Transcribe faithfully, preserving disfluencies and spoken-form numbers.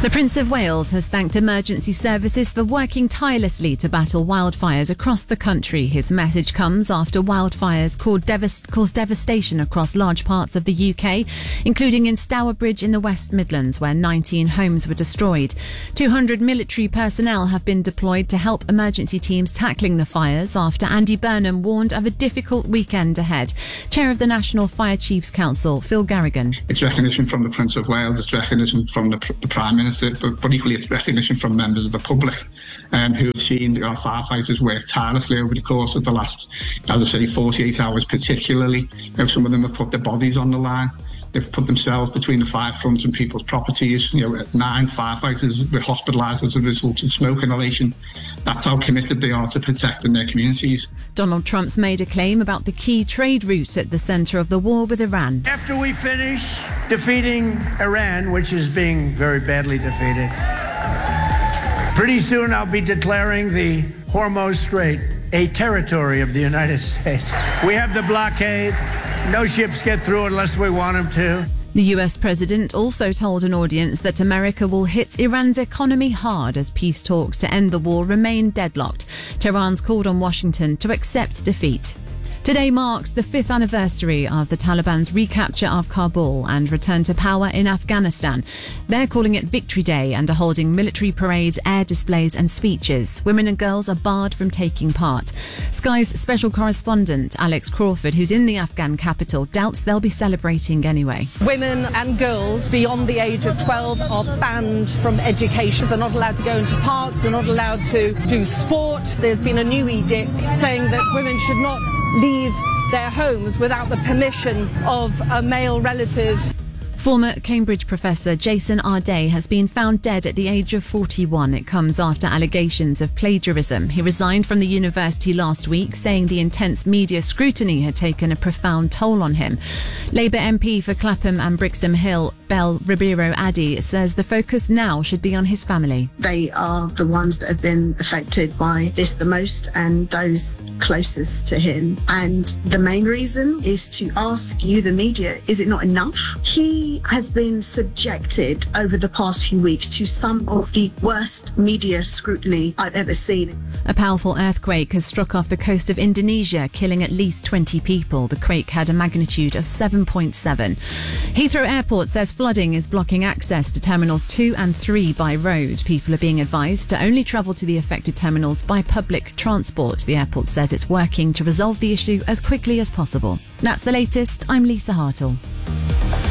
The Prince of Wales has thanked emergency services for working tirelessly to battle wildfires across the country. His message comes after wildfires caused, devast- caused devastation across large parts of the U K, including in Stourbridge in the West Midlands, where nineteen homes were destroyed. two hundred military personnel have been deployed to help emergency teams tackling the fires after Andy Burnham warned of a difficult weekend ahead. Chair of the National Fire Chiefs Council, Phil Garrigan. It's recognition from the Prince of Wales, it's recognition from the, the Prime Minister, but, but equally it's recognition from members of the public um, who have seen our firefighters work tirelessly over the course of the last, as I say, forty-eight hours particularly. You know, some of them have put their bodies on the line. They've put themselves between the fire front and people's properties. You know, nine firefighters were hospitalised as a result of smoke inhalation. That's how committed they are to protecting their communities. Donald Trump's made a claim about the key trade route at the centre of the war with Iran. After we finish defeating Iran, which is being very badly defeated, pretty soon I'll be declaring the Hormuz Strait a territory of the United States. We have the blockade. No ships get through unless we want them to. The U S president also told an audience that America will hit Iran's economy hard as peace talks to end the war remain deadlocked. Tehran's called on Washington to accept defeat. Today marks the fifth anniversary of the Taliban's recapture of Kabul and return to power in Afghanistan. They're calling it Victory Day and are holding military parades, air displays and speeches. Women and girls are barred from taking part. Sky's special correspondent Alex Crawford, who's in the Afghan capital, doubts they'll be celebrating anyway. Women and girls beyond the age of twelve are banned from education. They're not allowed to go into parks, they're not allowed to do sport. There's been a new edict saying that women should not leave their homes without the permission of a male relative. Former Cambridge professor Jason Arday has been found dead at the age of forty-one. It comes after allegations of plagiarism. He resigned from the university last week, saying the intense media scrutiny had taken a profound toll on him. Labour M P for Clapham and Brixton Hill, Belle Ribeiro Addy, says the focus now should be on his family. They are the ones that have been affected by this the most and those closest to him. And the main reason is to ask you, the media, is it not enough? He has been subjected over the past few weeks to some of the worst media scrutiny I've ever seen. A powerful earthquake has struck off the coast of Indonesia, killing at least twenty people. The quake had a magnitude of seven point seven. Heathrow Airport says flooding is blocking access to terminals two and three by road. People are being advised to only travel to the affected terminals by public transport. The airport says it's working to resolve the issue as quickly as possible. That's the latest. I'm Lisa Hartle.